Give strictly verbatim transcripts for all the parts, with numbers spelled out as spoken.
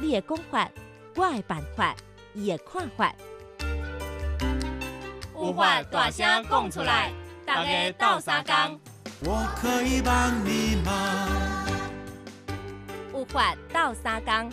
你的讲法，我的办法，伊的看法。 有法大声讲出来，大家斗相共。 我可以帮你忙。 有法斗相共。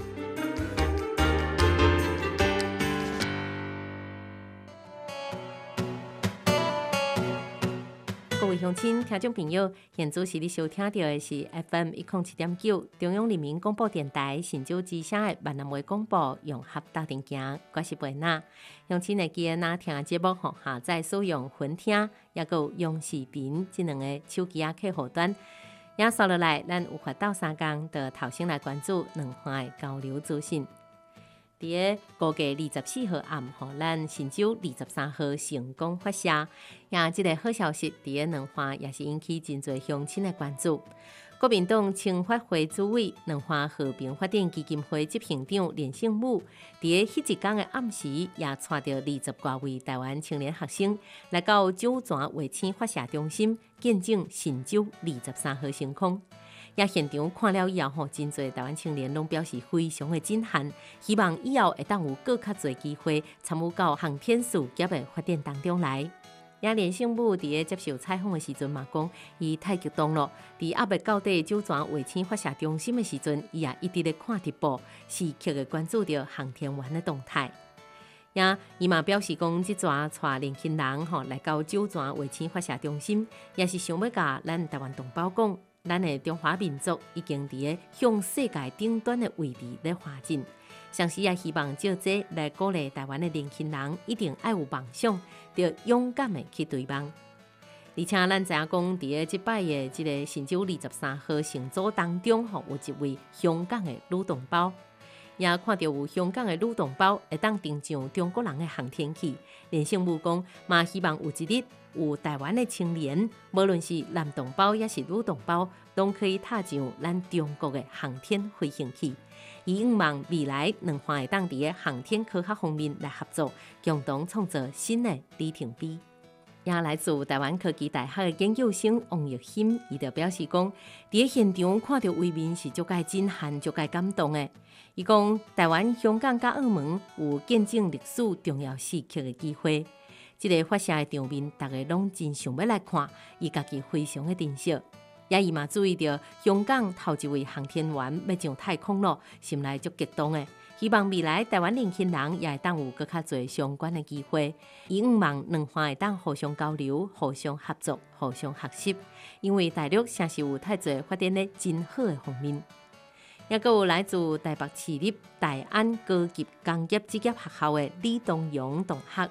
各位乡亲、听众朋友，现在是你收听到的是 F M 一零七点九中央人民广播电台新竹之声的闽南话广播，融合大电行，我是贝娜。乡亲会记得哪听的节目吼，下载使用分听，也有用视频这两个手机啊客户端。也扫落来，咱有法斗相共，就头先来关注两方的交流资讯。伫個五月二十四號暗，吼，咱新竹二十三號成功發射，也即個好消息，伫個兩岸也是引起真侪鄉親的關注。國民黨青發會主委、兩岸和平發展基金會執行長連勝武，伫個迄一天的暗時，也帶着二十多位台灣青年學生來到九泉衛星發射中心，見證新竹二十三號升空。也現場看了以後，吼，真濟台灣青年攏表示非常的震撼，希望以後會當有更較濟機會參與到航天事業的發展當中來。也連勝武佇個接受採訪的時陣嘛講，伊太激動了，佇還未到底九泉衛星發射中心的時陣，伊也一直咧看直播，時刻的關注着航天員的動態。也伊嘛表示講，即陣帶年輕人吼來到九泉衛星發射中心，也是想要甲咱台灣同胞講。咱的中華民族已經佇個向世界頂端的位置咧發展，同時也希望借這來鼓勵台灣的年輕人一定愛有夢想，要勇敢的去追夢。而且咱知影講，佇個即擺的即個新竹二十三號乘組當中，吼有一位香港的女同胞，也看到有香港的女同胞會當登上中國人的航天器。連勝武講，嘛希望有一日。有台灣的青年，無論是男同胞也是女同胞，都可以踏上咱中國的航天飛行器。伊希望未來兩方會當佇個航天科學方面來合作，共同創造新的里程碑。也來自台灣科技大學的研究生王玉興，伊就表示講，佇個現場看到畫面是足介震撼、足介感動的。伊講，台灣、香港甲澳門有見證歷史重要時刻的機會。這個發射的場面，大家攏真想要來看，伊家己非常的珍惜。也伊嘛注意到香港頭一位航天員要上太空咯，心內足激動的。希望未來台灣年輕人也會當有更較多相關的機會。伊希望兩方會當互相交流、互相合作、互相學習，因為大陸確實有太多發展的真好的方面。也閣有來自台北市立大安高級工業職業學校的李東陽同學。